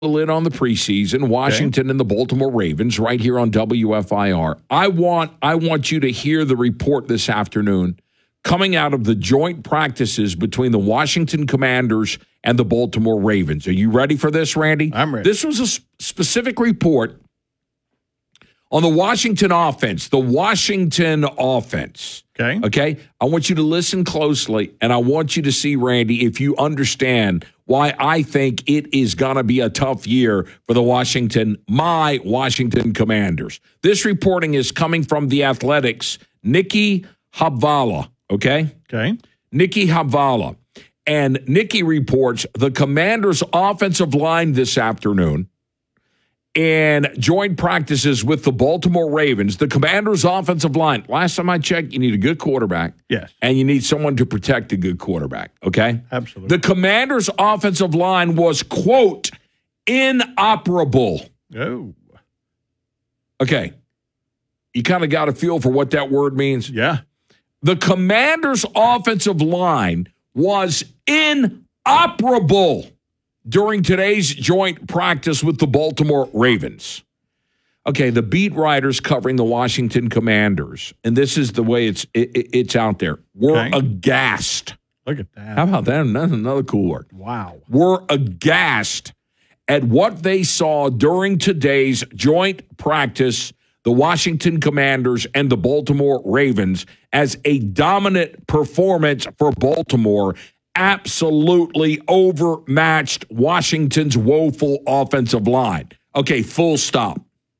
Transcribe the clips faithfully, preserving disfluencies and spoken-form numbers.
in on the preseason, Washington okay. and the Baltimore Ravens right here on W F I R. I want I want you to hear the report this afternoon coming out of the joint practices between the Washington Commanders and the Baltimore Ravens. Are you ready for this, Randy? I'm ready. This was a sp- specific report on the Washington offense, the Washington offense. Okay. Okay? I want you to listen closely, and I want you to see, Randy, if you understand why I think it is going to be a tough year for the Washington, my Washington Commanders. This reporting is coming from The Athletic's Nikki Habvala, okay? Okay. Nikki Habvala. And Nikki reports the Commanders' offensive line this afternoon and joint practices with the Baltimore Ravens. The Commanders' offensive line, last time I checked, you need a good quarterback. Yes. And you need someone to protect a good quarterback, okay? Absolutely. The Commanders' offensive line was, quote, inoperable. Oh. Okay. You kind of got a feel for what that word means? Yeah. The Commanders' offensive line was inoperable during today's joint practice with the Baltimore Ravens. Okay, the beat writers covering the Washington Commanders, and this is the way it's it, it's out there, were okay. aghast. Look at that. How about that? That's another cool word. Wow. Were aghast at what they saw during today's joint practice, the Washington Commanders and the Baltimore Ravens, as a dominant performance for Baltimore absolutely overmatched Washington's woeful offensive line. Okay, full stop.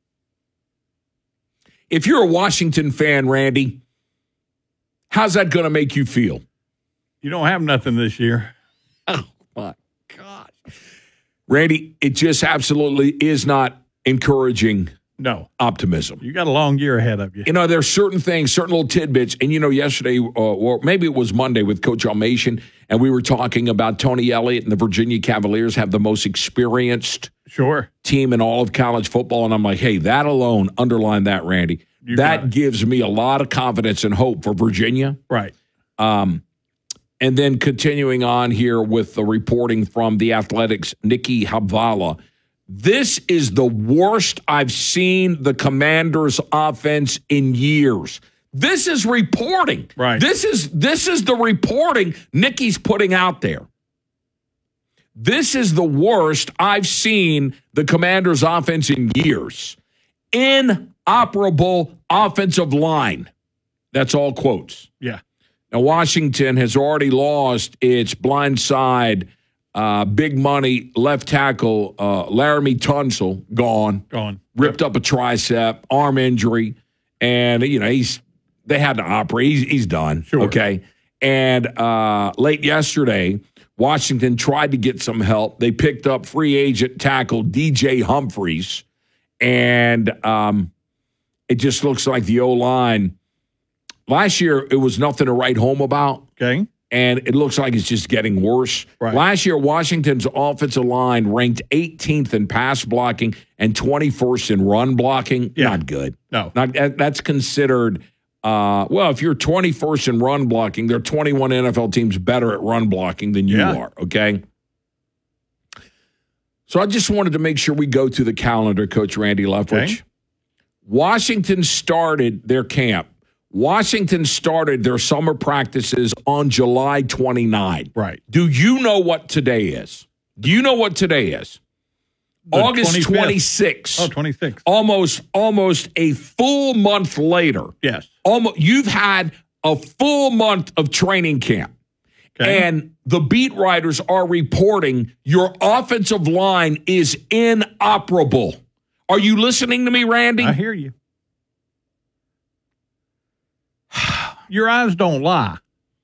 If you're a Washington fan, Randy, how's that going to make you feel? You don't have nothing this year. Oh, my God. Randy, it just absolutely is not encouraging No. optimism. You got a long year ahead of you. You know, there's certain things, certain little tidbits. And, you know, yesterday, uh, or maybe it was Monday with Coach Almation, and we were talking about Tony Elliott and the Virginia Cavaliers have the most experienced Sure. team in all of college football. And I'm like, hey, that alone, underline that, Randy. You that gives me a lot of confidence and hope for Virginia. Right. Um, and then continuing on here with the reporting from The Athletic's Nikki Habvala. This is the worst I've seen the Commanders' offense in years. This is reporting. Right. This is this is the reporting Nikki's putting out there. This is the worst I've seen the Commanders' offense in years. Inoperable offensive line. That's all quotes. Yeah. Now, Washington has already lost its blind side Uh, big money left tackle, uh, Laramie Tunsil, gone. Gone. Ripped yep. up a tricep, arm injury. And, you know, he's they had to operate. He's, he's done. Sure. Okay. And uh, late yesterday, Washington tried to get some help. They picked up free agent tackle D J Humphreys. And um, it just looks like the O-line. Last year, it was nothing to write home about. Okay. And it looks like it's just getting worse. Right. Last year, Washington's offensive line ranked eighteenth in pass blocking and twenty-first in run blocking. Yeah. Not good. No. Not, that's considered, uh, well, if you're twenty-first in run blocking, there are twenty-one N F L teams better at run blocking than you yeah. are, okay? So I just wanted to make sure we go through the calendar, Coach Randy Leftwich. Okay. Washington started their camp. Washington started their summer practices on July twenty-ninth. Right. Do you know what today is? Do you know what today is? The August twenty-sixth. Oh, twenty-sixth. Almost, almost a full month later. Yes. Almost, you've had a full month of training camp. Okay. And the beat writers are reporting your offensive line is inoperable. Are you listening to me, Randy? I hear you. Your eyes don't lie.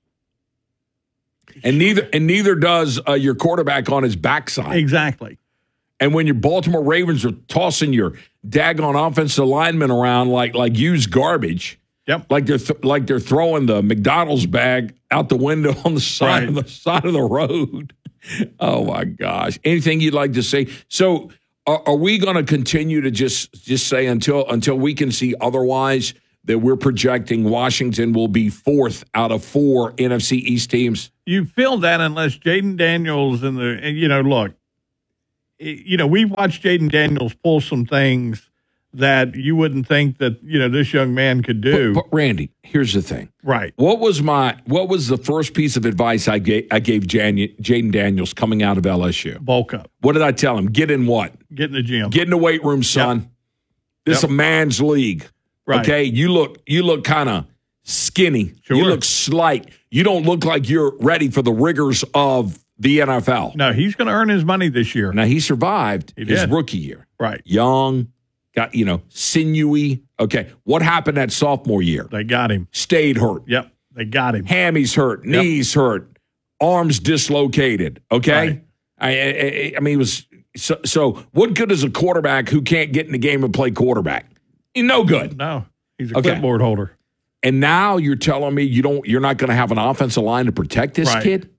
And neither and neither does uh, your quarterback on his backside. Exactly. And when your Baltimore Ravens are tossing your daggone offensive linemen around like like used garbage, yep, like they're th- like they're throwing the McDonald's bag out the window on the side right. of the side of the road. Oh my gosh! Anything you'd like to say? So, are, are we going to continue to just just say until until we can see otherwise that we're projecting Washington will be fourth out of four N F C East teams? You feel that unless Jaden Daniels and the and, you know, look, you know, we've watched Jaden Daniels pull some things that you wouldn't think that, you know, this young man could do. But, but Randy, here's the thing. Right. What was my what was the first piece of advice I gave I gave Jan, Jaden Daniels coming out of L S U? Bulk up. What did I tell him? Get in what? Get in the gym. Get in the weight room, son. Yep. This is Yep. a man's league. Right. Okay? You look you look kind of skinny. Sure. You look slight. You don't look like you're ready for the rigors of the N F L. No, he's going to earn his money this year. Now he survived He his did. rookie year. Right. Young, got, you know, sinewy. Okay. What happened that sophomore year? They got him. Stayed hurt. Yep. They got him. Hammies hurt, Yep. knees hurt, arms dislocated. Okay, Right. I, I, I mean, it was so, so. What good is a quarterback who can't get in the game and play quarterback? No good. No, he's a Okay. clipboard holder. And now you're telling me you don't. You're not going to have an offensive line to protect this Right. kid?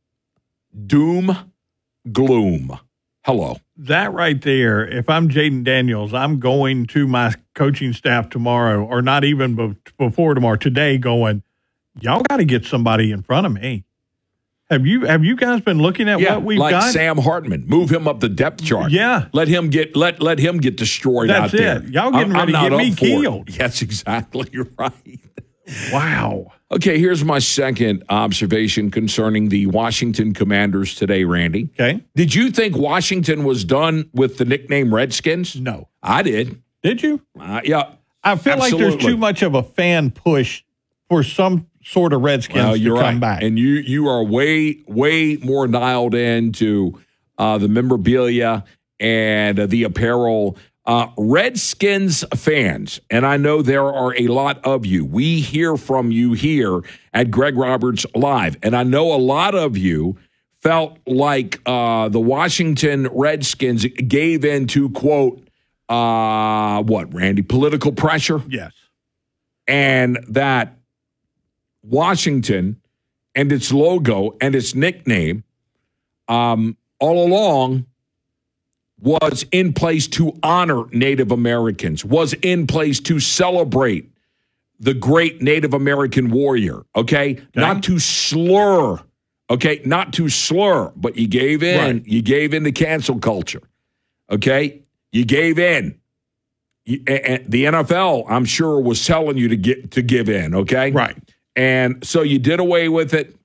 Doom, gloom. Hello. That right there, if I'm Jaden Daniels, I'm going to my coaching staff tomorrow, or not even be- before tomorrow, today, going, y'all got to get somebody in front of me. Have you have you guys been looking at Yeah, what we've like got? Sam Hartman, move him up the depth chart. Yeah. let him get let let him get destroyed That's out there. it. Y'all getting I'm- ready to I'm get not me up for it. killed. That's exactly right. Wow. Okay, here's my second observation concerning the Washington Commanders today, Randy. Okay. Did you think Washington was done with the nickname Redskins? No. I did. Did you? Uh, yeah. I feel like there's Absolutely. too much of a fan push for some sort of Redskins Well, to you're come right. back. And you you are way, way more dialed into uh, the memorabilia and uh, the apparel. Uh, Redskins fans, and I know there are a lot of you. We hear from you here at Greg Roberts Live, and I know a lot of you felt like uh, the Washington Redskins gave in to, quote, uh, what, Randy, political pressure? yes. And that Washington and its logo and its nickname um, all along was in place to honor Native Americans, was in place to celebrate the great Native American warrior, okay? Not to slur, okay? Not to slur, but you gave in. Right. You gave in to cancel culture, okay? You gave in. You, and the N F L, I'm sure, was telling you to get to give in, okay? Right. And so you did away with it.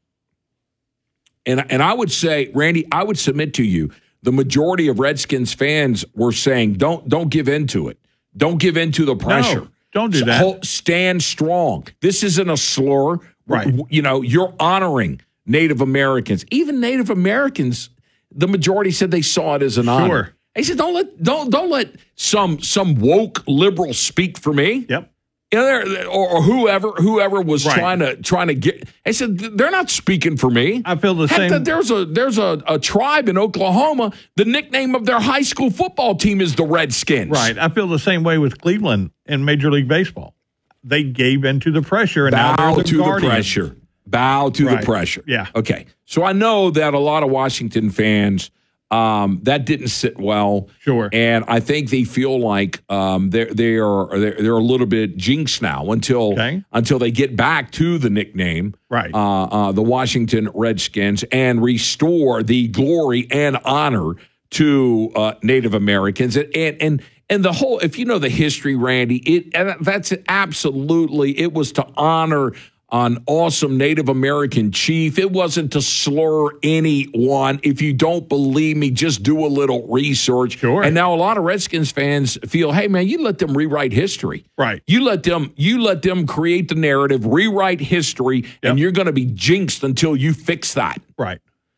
And and I would say, Randy, I would submit to you, the majority of Redskins fans were saying, don't don't give in to it. Don't give in to the pressure. No, don't do So that. hold- stand strong. This isn't a slur. Right. W- You know, you're honoring Native Americans. Even Native Americans, the majority said they saw it as an honor. Sure. They said, don't let don't don't let some some woke liberal speak for me. Yep. You know, they're- or, or whoever whoever was Right. trying to trying to get. I said they're not speaking for me. I feel the Heck, same- There's a there's a, a tribe in Oklahoma. The nickname of their high school football team is the Redskins. Right. I feel the same way with Cleveland in Major League Baseball. They gave into the pressure, and now Bow they're the to the Guardians. pressure. Bow to Right. the pressure. Yeah. Okay. So I know that a lot of Washington fans. Um, that didn't sit well. Sure. And I think they feel like um, they're they are they're, they're a little bit jinxed now until Okay. until they get back to the nickname, Right. Uh, uh, the Washington Redskins, and restore the glory and honor to uh, Native Americans and and and and the whole. If you know the history, Randy, it and that's absolutely it was to honor an awesome Native American chief. It wasn't to slur anyone. If you don't believe me, just do a little research. Sure. And now a lot of Redskins fans feel, hey man, you let them rewrite history. Right. You let them you let them create the narrative, rewrite history, and Yep. you're going to be jinxed until you fix that. Right.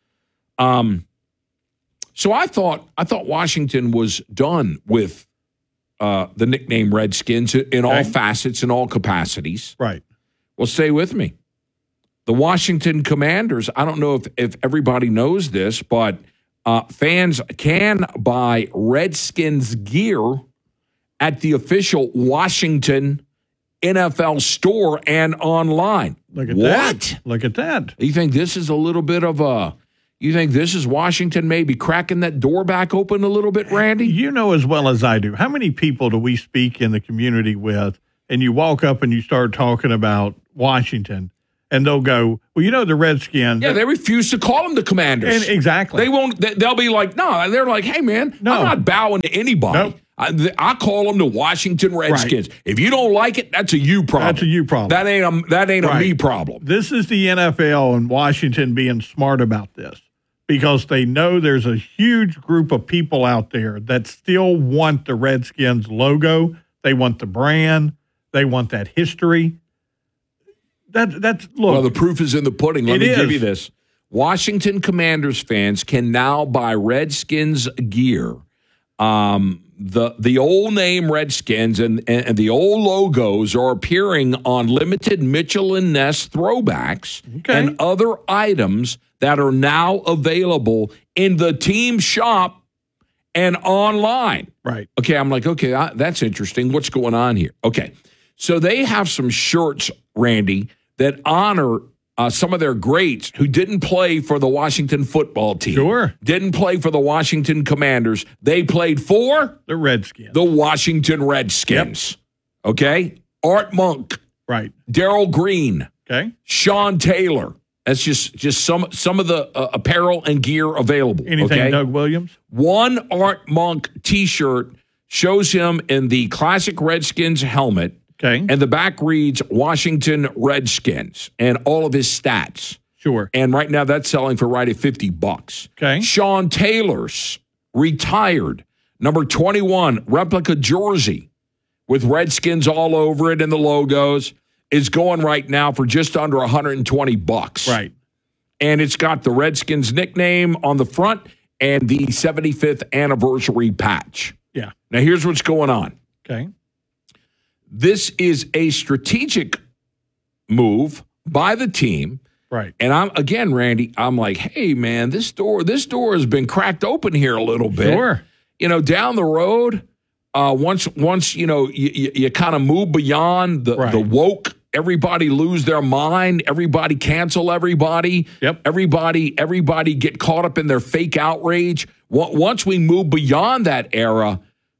Um so I thought I thought Washington was done with uh, the nickname Redskins in all Okay. facets, in all capacities. Right. Well, stay with me. The Washington Commanders, I don't know if, if everybody knows this, but uh, fans can buy Redskins gear at the official Washington N F L store and online. Look at what? that. Look at that. You think this is a little bit of a, you think this is Washington maybe cracking that door back open a little bit, Randy? You know as well as I do, how many people do we speak in the community with, and you walk up and you start talking about Washington, and they'll go, well, you know, the Redskins. Yeah, they refuse to call them the Commanders. And exactly. They won't. they- They'll be like, no. They're like, hey, man, No. I'm not bowing to anybody. Nope. I, I call them the Washington Redskins. Right. If you don't like it, that's a you problem. That's a you problem. That ain't a that ain't Right. a me problem. This is the N F L and Washington being smart about this because they know there's a huge group of people out there that still want the Redskins logo. They want the brand. They want that history. That that's look. Well, the proof is in the pudding. Let It me is. give you this. Washington Commanders fans can now buy Redskins gear. Um, the the old name Redskins and, and the old logos are appearing on limited Mitchell and Ness throwbacks Okay. and other items that are now available in the team shop and online. right. Okay, I'm like, okay, I, that's interesting. What's going on here? Okay, so they have some shirts, Randy, that honor uh, some of their greats who didn't play for the Washington football team. Sure. Didn't play for the Washington Commanders. They played for The Redskins. the Washington Redskins. Okay? Art Monk, right. Darryl Green, Okay. Sean Taylor. That's just just some some of the uh, apparel and gear available. Anything okay? Doug Williams? One Art Monk T-shirt shows him in the classic Redskins helmet, Okay. and the back reads Washington Redskins and all of his stats. Sure. And right now that's selling for right at fifty bucks. Okay. Sean Taylor's retired number twenty-one replica jersey with Redskins all over it and the logos is going right now for just under one hundred twenty bucks. Right. And it's got the Redskins nickname on the front and the seventy-fifth anniversary patch. Yeah. Now, here's what's going on. Okay. This is a strategic move by the team. Right. And I'm again, Randy, I'm like, hey, man, this door, this door has been cracked open here a little bit. Sure. You know, down the road, uh, once once you know you, you, you kind of move beyond the, Right. the woke, everybody lose their mind, everybody cancel everybody, Yep. everybody everybody get caught up in their fake outrage. Wa- Once we move beyond that era,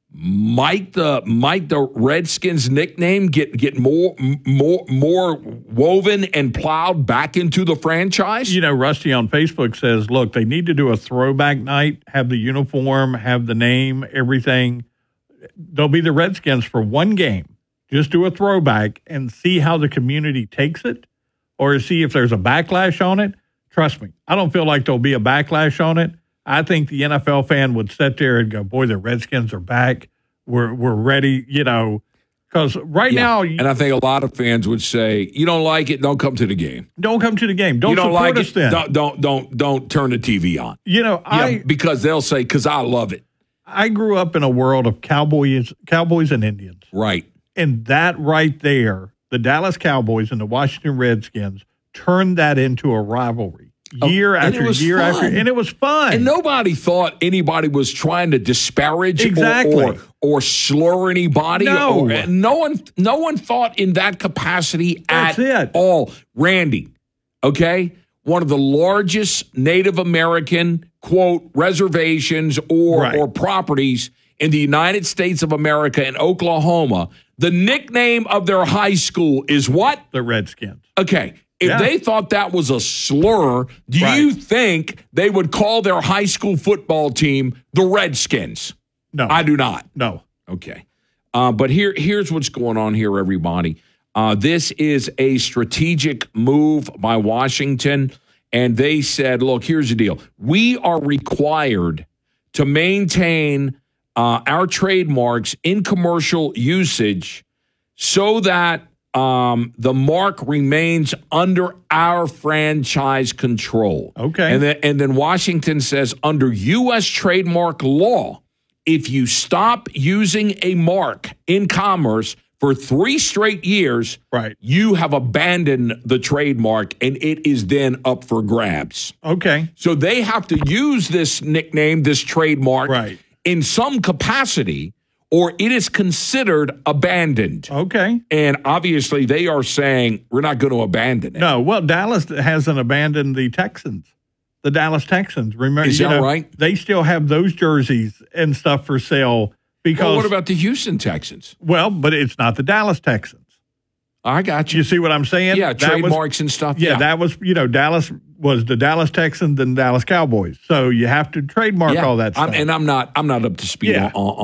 might the might the Redskins nickname get get more m- more more woven and plowed back into the franchise? You know, Rusty on Facebook says, look, they need to do a throwback night, have the uniform, have the name, everything. They'll be the Redskins for one game. Just do a throwback and see how the community takes it or see if there's a backlash on it. Trust me, I don't feel like there'll be a backlash on it. I think the N F L fan would sit there and go, boy, the Redskins are back. We're we're ready, you know, because right Yeah. now, And I think a lot of fans would say, you don't like it, don't come to the game. don't come to the game. Don't, You don't support like us it, then. don't, don't don't don't turn the T V on. You know, Yeah, I because they'll say, because I love it. I grew up in a world of cowboys, cowboys and Indians. Right. And that right there, the Dallas Cowboys and the Washington Redskins turned that into a rivalry year Oh, and it after was year fun. after. And it was fun. And nobody thought anybody was trying to disparage or- Exactly. or, or slur anybody. No. Or, and no one no one thought in that capacity That's at it. all. Randy, okay? One of the largest Native American, quote, reservations or, Right. or properties in the United States of America in Oklahoma. The nickname of their high school is what? the Redskins. Okay. If Yeah. they thought that was a slur, do Right. you think they would call their high school football team the Redskins? No. I do not. no. Okay. Uh, but here, here's what's going on here, everybody. Uh, this is a strategic move by Washington. And they said, look, here's the deal. We are required to maintain uh, our trademarks in commercial usage so that um, the mark remains under our franchise control. Okay. And then, and then Washington says, under U S trademark law, if you stop using a mark in commerce for three straight years, Right. you have abandoned the trademark and it is then up for grabs. Okay. So they have to use this nickname, this trademark, Right. in some capacity, or it is considered abandoned. Okay. And obviously, they are saying we're not going to abandon it. No. Well, Dallas hasn't abandoned the Texans. The Dallas Texans. Remember, Is you that know, right? They still have those jerseys and stuff for sale because. Well, what about the Houston Texans? Well, but it's not the Dallas Texans. I got you. You see what I'm saying? Yeah, That trademarks was, and stuff. Yeah, Yeah, that was, you know, Dallas was the Dallas Texans and Dallas Cowboys. So you have to trademark yeah. all that stuff. I'm, and I'm not I'm not up to speed Yeah. on,